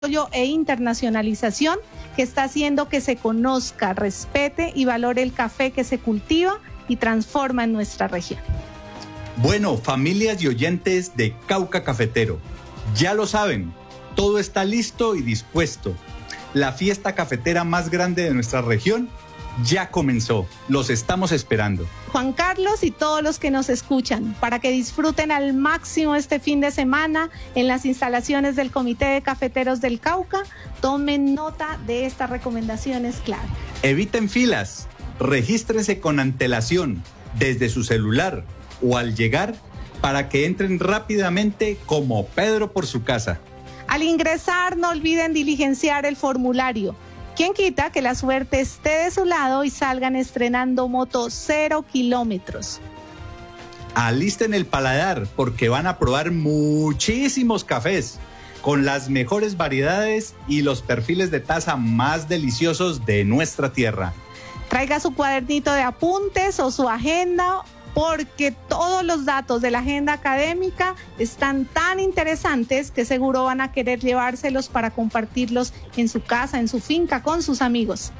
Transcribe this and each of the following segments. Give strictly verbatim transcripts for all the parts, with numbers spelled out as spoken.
e internacionalización que está haciendo que se conozca, respete y valore el café que se cultiva y transforma en nuestra región. Bueno, familias y oyentes de Cauca Cafetero, ya lo saben, todo está listo y dispuesto. La fiesta cafetera más grande de nuestra región ya comenzó, los estamos esperando. Juan Carlos y todos los que nos escuchan, para que disfruten al máximo este fin de semana en las instalaciones del Comité de Cafeteros del Cauca, tomen nota de estas recomendaciones clave. Eviten filas, regístrese con antelación desde su celular o al llegar para que entren rápidamente como Pedro por su casa. Al ingresar no olviden diligenciar el formulario. ¿Quién quita que la suerte esté de su lado y salgan estrenando moto cero kilómetros? Alisten el paladar porque van a probar muchísimos cafés con las mejores variedades y los perfiles de taza más deliciosos de nuestra tierra. Traiga su cuadernito de apuntes o su agenda, porque todos los datos de la agenda académica están tan interesantes que seguro van a querer llevárselos para compartirlos en su casa, en su finca, con sus amigos.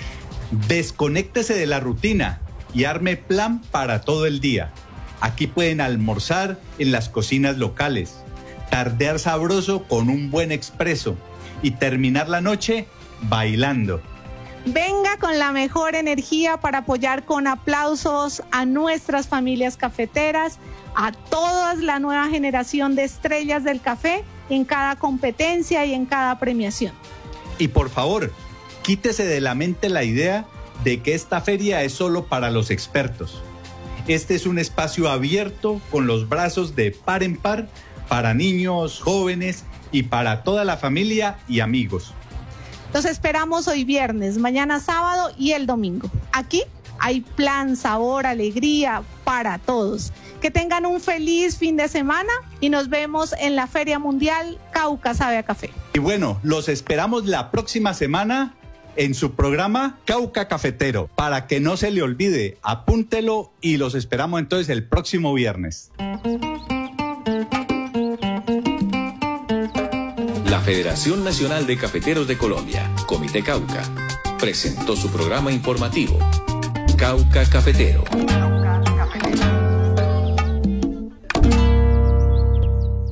Desconéctese de la rutina y arme plan para todo el día. Aquí pueden almorzar en las cocinas locales, tardear sabroso con un buen expreso y terminar la noche bailando. Venga con la mejor energía para apoyar con aplausos a nuestras familias cafeteras, a toda la nueva generación de estrellas del café en cada competencia y en cada premiación. Y por favor, quítese de la mente la idea de que esta feria es solo para los expertos. Este es un espacio abierto con los brazos de par en par para niños, jóvenes y para toda la familia y amigos. Los esperamos hoy viernes, mañana sábado y el domingo. Aquí hay plan, sabor, alegría para todos. Que tengan un feliz fin de semana y nos vemos en la Feria Mundial Cauca Sabe a Café. Y bueno, los esperamos la próxima semana en su programa Cauca Cafetero. Para que no se le olvide, apúntelo y los esperamos entonces el próximo viernes. La Federación Nacional de Cafeteros de Colombia, Comité Cauca, presentó su programa informativo, Cauca Cafetero.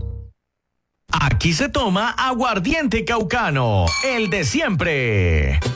Aquí se toma aguardiente caucano, el de siempre.